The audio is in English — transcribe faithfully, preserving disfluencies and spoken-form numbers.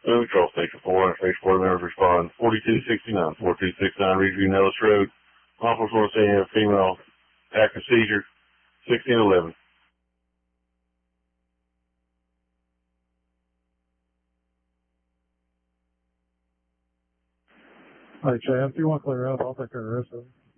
Moving Control, Station four, and Station four members respond. forty-two sixty-nine, forty-two sixty-nine, Ridgeview Nellis Road. Officers want to see a female active seizure, sixteen eleven. All right, Chad, if you want to clear out, I'll take care of the rest of them.